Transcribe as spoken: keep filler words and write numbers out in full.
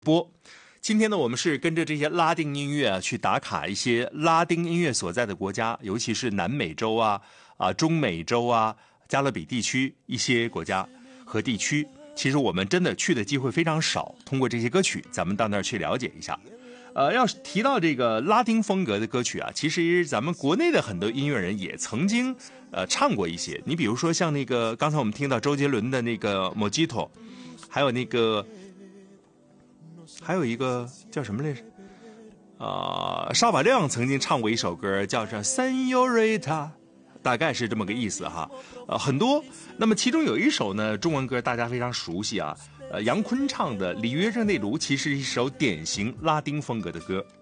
播。今天呢，我们是跟着这些拉丁音乐啊，去打卡一些拉丁音乐所在的国家，尤其是南美洲啊、啊中美洲啊、加勒比地区一些国家和地区。其实我们真的去的机会非常少，通过这些歌曲，咱们到那儿去了解一下。呃，要是提到这个拉丁风格的歌曲啊，其实咱们国内的很多音乐人也曾经呃唱过一些。你比如说像那个刚才我们听到周杰伦的那个《Mojito》，还有那个。还有一个叫什么来着？啊、呃，沙瓦亮曾经唱过一首歌，叫做《Señorita》，大概是这么个意思哈。呃，很多。那么其中有一首呢，中文歌大家非常熟悉啊，呃，杨坤唱的《里约热内卢》，其实是一首典型拉丁风格的歌。